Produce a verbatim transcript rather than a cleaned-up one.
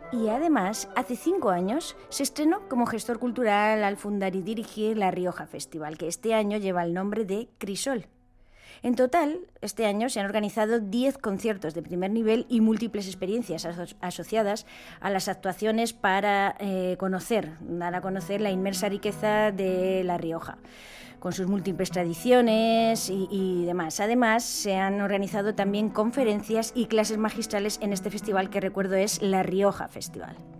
Y además, hace cinco años se estrenó como gestor cultural al fundar y dirigir La Rioja Festival, que este año lleva el nombre de Crisol. En total, este año se han organizado diez conciertos de primer nivel y múltiples experiencias aso- asociadas a las actuaciones para eh, conocer, dar a conocer la inmensa riqueza de La Rioja, con sus múltiples tradiciones y, y demás. Además, se han organizado también conferencias y clases magistrales en este festival que, recuerdo, es La Rioja Festival.